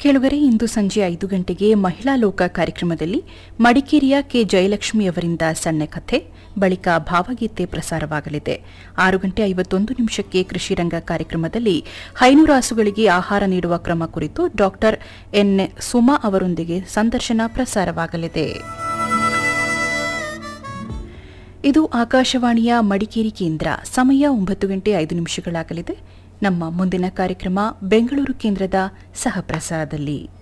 ಕೇಳುಗರೆ, ಇಂದು ಸಂಜೆ 5 ಗಂಟೆಗೆ ಮಹಿಳಾ ಲೋಕ ಕಾರ್ಯಕ್ರಮದಲ್ಲಿ ಮಡಿಕೇರಿಯ ಕೆ ಜಯಲಕ್ಷ್ಮಿ ಅವರಿಂದ ಸಣ್ಣ ಕಥೆ, ಬಳಿಕ ಭಾವಗೀತೆ ಪ್ರಸಾರವಾಗಲಿದೆ. 6:51 ಕೃಷಿ ರಂಗ ಕಾರ್ಯಕ್ರಮದಲ್ಲಿ ಹೈನುರಾಸುಗಳಿಗೆ ಆಹಾರ ನೀಡುವ ಕ್ರಮ ಕುರಿತು ಡಾಕ್ಟರ್ ಎನ್ ಸುಮಾ ಅವರೊಂದಿಗೆ ಸಂದರ್ಶನ ಪ್ರಸಾರವಾಗಲಿದೆ. ಇದು ಆಕಾಶವಾಣಿಯ ಮಡಿಕೇರಿ ಕೇಂದ್ರ. ಸಮಯ 9:05 ನಮ್ಮ ಮುಂದಿನ ಕಾರ್ಯಕ್ರಮ ಬೆಂಗಳೂರು ಕೇಂದ್ರದ ಸಹಪ್ರಸಾರದಲ್ಲಿ.